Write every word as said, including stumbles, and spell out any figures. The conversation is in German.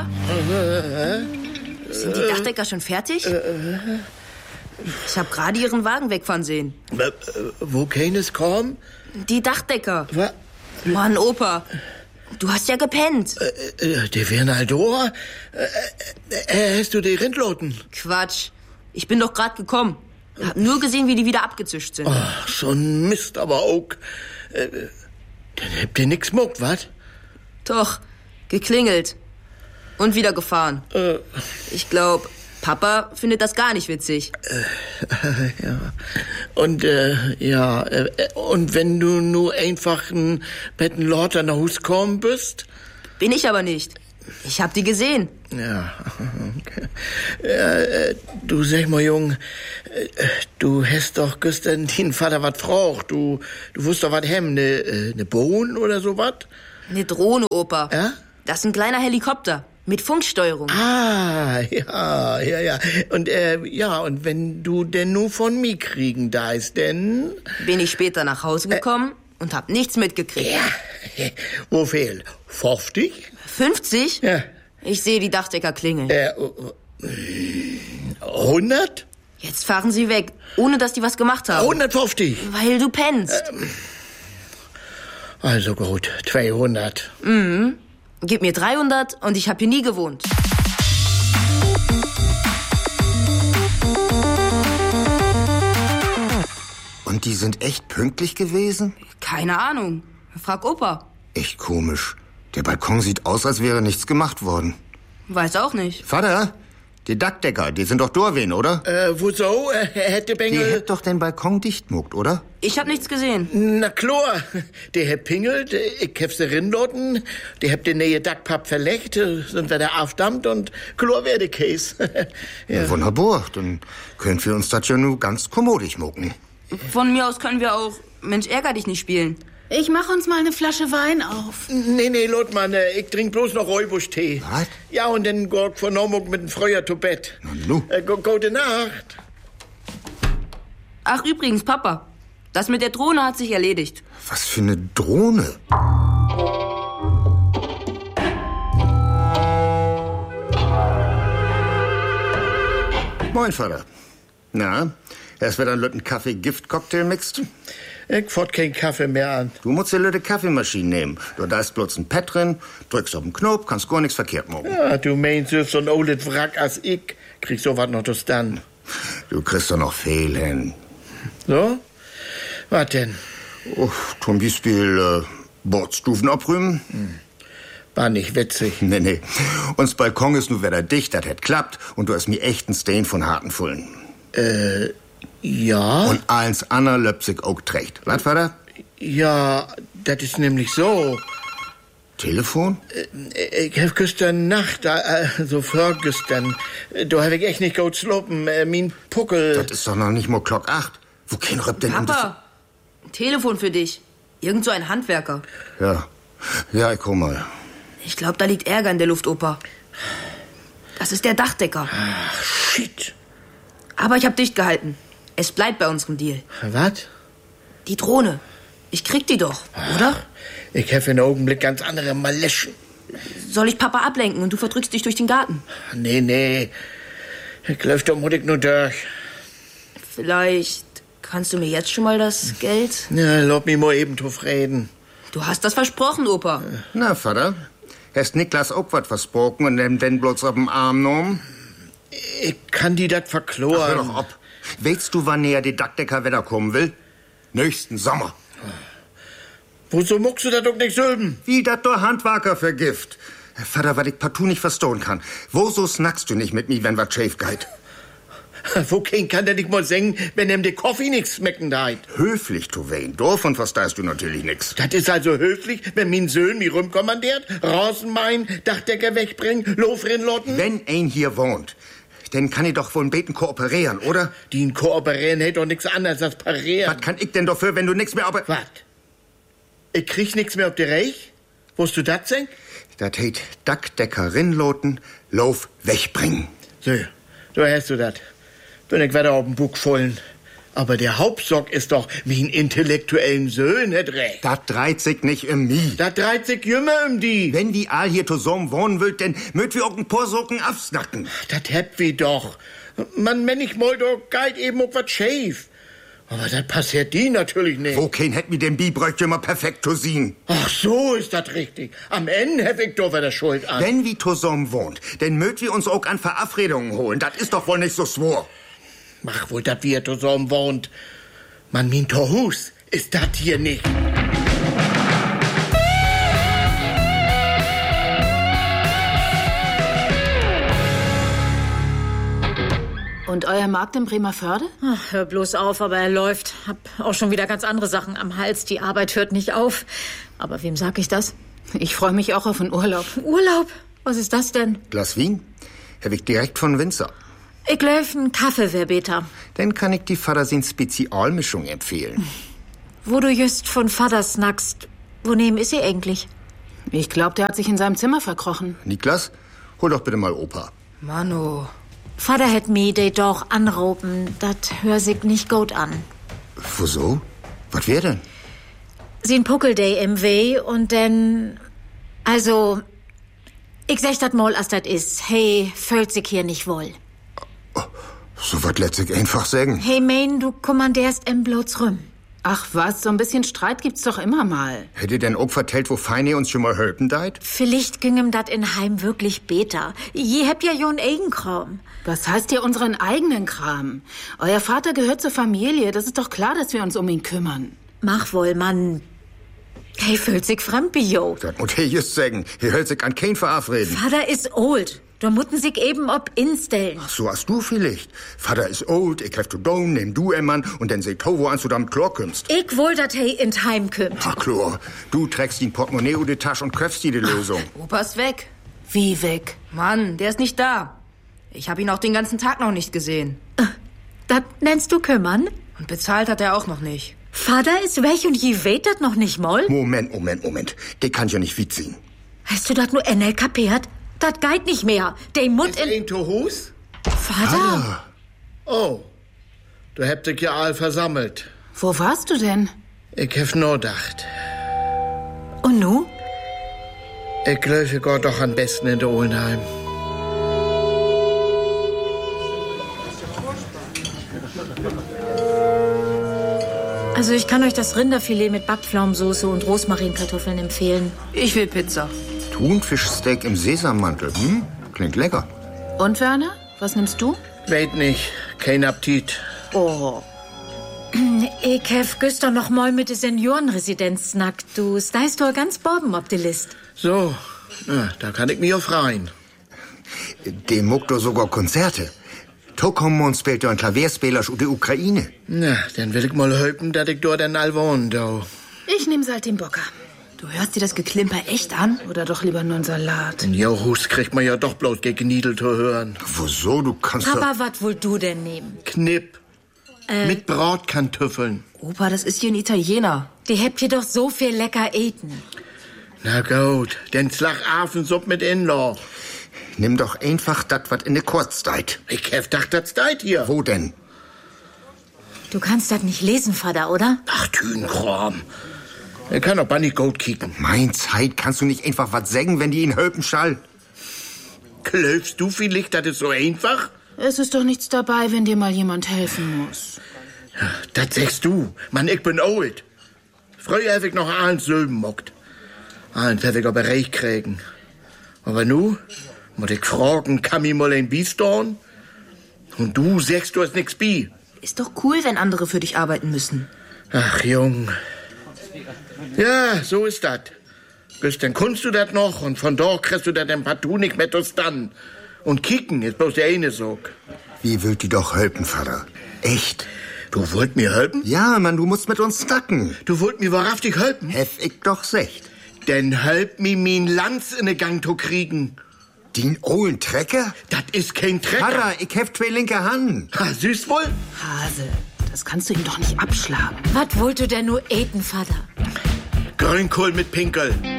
Opa? Sind die Dachdecker schon fertig? Ich habe gerade ihren Wagen wegfahren sehen. Äh, wo keines kommen? Die Dachdecker. Was? Mann, Opa, du hast ja gepennt. Äh, äh, der Wernaldor? Äh, äh, hast du die Rindloten? Quatsch. Ich bin doch gerade gekommen. Hab nur gesehen, wie die wieder abgezischt sind. Ach, so ein Mist aber auch. Äh, dann habt ihr nix muckt, was? Doch, geklingelt. Und wieder gefahren. Äh. Ich glaube, Papa findet das gar nicht witzig. Äh, ja. Und, äh, ja, äh, und wenn du nur einfach ein Bettenlorter nach Hus kommen bist? Bin ich aber nicht. Ich hab die gesehen. Ja, okay. Ja, äh, du sag mal, Jung, äh, du hast doch gestern den Vater was fragt. Du, du wusst doch was hem, ne, äh, ne Bohnen oder so was? Eine Drohne, Opa. Ja? Das ist ein kleiner Helikopter. Mit Funksteuerung. Ah, ja, ja, ja. Und, äh, ja, und wenn du denn nur von mir kriegen da ist, denn... Bin ich später nach Hause gekommen äh, und hab nichts mitgekriegt. Ja, wo fehlt? fünfzig? fünfzig? Ja. Ich sehe die Dachdecker klingeln. Äh, hundert? Jetzt fahren sie weg, ohne dass die was gemacht haben. hundertfünfzig? Weil du pennst. Ähm, also gut, zweihundert. Mhm. Gib mir dreihundert und ich hab hier nie gewohnt. Und die sind echt pünktlich gewesen? Keine Ahnung. Frag Opa. Echt komisch. Der Balkon sieht aus, als wäre nichts gemacht worden. Weiß auch nicht. Vater, die Dachdecker, die sind doch Dorwen, oder? Äh, woso? Äh, hätte Bengel... Die hätt doch den Balkon dicht muckt, oder? Ich hab nichts gesehen. Na klar, der Herr Pingelt, ich hab's Rindloten, der hab den neue Dachpapp verlegt, sind wir da aufdammt und klar wär der Case. Ja. Ja, wunderbar, dann können wir uns das ja nur ganz kommodig mucken. Von mir aus können wir auch Mensch, ärger dich nicht spielen. Ich mach uns mal eine Flasche Wein auf. Nee, nee, Lotmann, ich trink bloß noch Räubusch-Tee. Was? Ja, und dann gorg von Normung mit dem Freuer zu Bett. Na nu. Äh, go, gute Nacht. Ach, übrigens, Papa, das mit der Drohne hat sich erledigt. Was für eine Drohne? Moin, Vater. Na, erst wird ein Lütten Kaffee-Gift-Cocktail mixt? Ich fort keinen Kaffee mehr an. Du musst die Lütte Kaffeemaschine nehmen. Du da ist bloß ein Pad drin, drückst auf den Knopf, kannst gar nichts verkehrt machen. Ja, du meinst, so ein oldes Wrack als ich, krieg so was noch das dann. Du kriegst doch noch viel hin. So? Was denn? Oh, zum Beispiel, äh, Bordstufen abrühmen? Hm. War nicht witzig. Nee, nee. Uns Balkon ist nur wieder dicht, das hätt klappt und du hast mir echt einen Stain von harten Fullen. Äh, ja? Und eins Anna Löpsig auch trägt. Was, Vater? Ja, das ist nämlich so. Telefon? Äh, ich hab gestern Nacht, äh, so vorgestern, da hab ich echt nicht gut slopen, äh, mein Puckel. Das ist doch noch nicht mal Glock acht. Wo kein Röp denn um das... Papa, ein Telefon für dich. Irgend so ein Handwerker. Ja, ja, ich komm mal. Ich glaube, da liegt Ärger in der Luft, Opa. Das ist der Dachdecker. Ach, shit. Aber ich hab dicht gehalten. Es bleibt bei unserem Deal. Was? Die Drohne. Ich krieg die doch, oder? Ich hab für einen Augenblick ganz andere Maleschen. Soll ich Papa ablenken und du verdrückst dich durch den Garten? Nee, nee. Ich läuft doch mutig nur durch. Vielleicht kannst du mir jetzt schon mal das Geld... Ja, lass mich mal eben drauf reden. Du hast das versprochen, Opa. Na, Vater, hast Niklas auch was versprochen und den denn bloß auf dem Arm genommen? Ich kann die dat verkloren. Ach, hör doch ab. Weißt du, wann näher die Dachdecker wieder kommen will? Nächsten Sommer. Woso muckst du da doch nicht sülben? Wie dat doch Handwerker vergift. Vater, was ich partout nicht verstehen kann. Woso snackst du nicht mit mir, wenn was schief geht? Wo kein kann der nicht mal singen, wenn ihm der Kaffee nix schmecken deit? Höflich, du Wayne. Davon verstehst du natürlich nix. Das ist also höflich, wenn mein Söhn mich rumkommandiert, Rasenmein, Dachdecker wegbringen, Lofrinlotten? Wenn ein hier wohnt, dann kann ich doch wohl beten kooperieren, oder? Die in kooperieren hält doch nix anderes als parieren. Was kann ich denn dafür, wenn du nix mehr aber... Was? Ich krieg nix mehr auf die Reich? Wost du das sing? Das heißt Dachdecker rinloten, Lauf wegbringen. So, so hast du das. Bin ich wieder auf dem Bug vollen. Aber der Hauptsock ist doch wie ein intellektuellen Söhn, Herr Dreck. Das dreht sich nicht um mich. Das dreht sich jümmer um die. Wenn wie all hier zusammen wohnen wollt, dann mögt wir auch ein paar Socken absnacken. Das hätt wie doch. Man, wenn ich mal doch geht eben auch was schief. Aber das passiert die natürlich nicht. Wo kein hätt mir den Bi bräuchte immer perfekt zu sehen. Ach, so ist das richtig. Am Ende hab ich doch wieder Schuld an. Wenn wie zusammen wohnt, dann mögt wir uns auch an Verabredungen holen. Das ist doch wohl nicht so schwor. Mach wohl, dass wir zusammen wohnt. Man, mein Torhus ist das hier nicht. Und euer Markt in Bremerförde? Ach, hör bloß auf, aber er läuft. Hab auch schon wieder ganz andere Sachen am Hals. Die Arbeit hört nicht auf. Aber wem sag ich das? Ich freue mich auch auf einen Urlaub. Urlaub? Was ist das denn? Glas Wien? Hab ich direkt von Winzer. Ich glaub, ein Kaffee wär besser. Dann kann ich die Vater sin Spezialmischung empfehlen. Wo du just von Vater snackst, wo nehmen ist sie eigentlich? Ich glaube, der hat sich in seinem Zimmer verkrochen. Niklas, hol doch bitte mal Opa. Manu. Vater hätt mi de doch anraupen. Dat hör sich nicht gut an. Wieso? Was wär denn? Sin Puckel-Day im Weh und denn... Also... Ich sech dat mal, as dat is. Hey, fühlt sich hier nicht wohl. So was lässt sich einfach sagen. Hey, mein, du kommandierst em bloß rum. Ach was, so ein bisschen Streit gibt's doch immer mal. Hätte denn auch vertellt, wo Feine uns schon mal helfen deit? Vielleicht ging ihm dat in Heim wirklich beter. Je habt ja jo einen Eigenkram. Was heißt ihr unseren eigenen Kram? Euer Vater gehört zur Familie. Das ist doch klar, dass wir uns um ihn kümmern. Mach wohl, Mann. Hey, fühlt sich fremd, jo. Das muss ich just sagen. Hier hält sich an kein verabreden. Vater is old. Da mutten sich eben ob instellen. Ach, so hast du vielleicht. Vater is old, ich hef zu down, nehm du Emmann und dann seh to, wo an du damit klar kommst. Ich wohl, dat hey in Heim kümmt. Ach, klar. Du trägst den Portemonnaie in die Tasche und köpfst die Lösung. Opa ist weg. Wie weg? Mann, der ist nicht da. Ich habe ihn auch den ganzen Tag noch nicht gesehen. Dat nennst du kümmern? Und bezahlt hat er auch noch nicht. Vater ist weg und je weht dat noch nicht mal? Moment, Moment, Moment. Der kann ja nicht witzig. Hast du dat nur N L kapiert? Dat geht nicht mehr. Der Mut Ist in... ein Torhus? Vater? Oh, du habt dich ja all versammelt. Wo warst du denn? Ich hab nur gedacht. Und nu? Ich glaube, ich geh doch am besten in der Olenheim. Also ich kann euch das Rinderfilet mit Backpflaumensoße und Rosmarinkartoffeln empfehlen. Ich will Pizza. Thunfischsteak im Sesammantel, hm? Klingt lecker. Und, Werner? Was nimmst du? Weet nicht, kein Appetit. Oh. Ich hef gestern noch mal mit der Seniorenresidenz snackt. Du steist doch ganz borben ob die List. So, na, da kann ich mich auf rein. Dem muckt doch sogar Konzerte. Tokomon spielt doch ein Klavierspieler aus der Ukraine. Na, dann will ich mal helfen, dass ich dort in all wohne, do. Ich nehm Saltimbocca. Du hörst dir das Geklimper echt an? Oder doch lieber nur einen Salat. Den Johus kriegt man ja doch bloß gegen Niedel zu hören. Wieso? Du kannst doch... Papa, was wollt du denn nehmen? Knipp. Äh. Mit Bratkartoffeln. Opa, das ist hier ein Italiener. Die habt hier doch so viel lecker eten. Na gut, den Slagafensupp mit Inlaw. Nimm doch einfach das, was in der Kurzzeit. Ich hab gedacht, das steht hier. Wo denn? Du kannst das nicht lesen, Vater, oder? Ach, Tünenkram. Er kann doch nicht gut kicken. Mein Zeit, kannst du nicht einfach was sagen, wenn die ihn helfen schall? Glaubst du vielleicht, das ist so einfach? Es ist doch nichts dabei, wenn dir mal jemand helfen muss. Das sagst du. Mann, ich bin old. Früher hab ich noch eins Silben mockt. Eins hab ich aber recht kriegen. Aber nu, muss ich fragen, kann mir mal ein Bistorn? Und du sagst, du hast nix bi. Ist doch cool, wenn andere für dich arbeiten müssen. Ach, Jung. Ja, so ist das. Bis dann kunst du das noch und von dort kriegst du das dann partout nicht mehr dann. Und kicken ist bloß der eine Sog. Wie wollt die doch helfen, Vater? Echt? Du wollt mir helfen? Ja, Mann, du musst mit uns snacken. Du wollt mir wahrhaftig helfen? Hef ich doch secht. Denn help mir min Lanz in den Gang zu kriegen. Den ollen Trecker? Das ist kein Trecker. Vater, ich hef zwei linke Hand. Ha, süß wohl? Hase, das kannst du ihm doch nicht abschlagen. Was wollt du denn nur eten, Vater? Grünkohl mit Pinkel.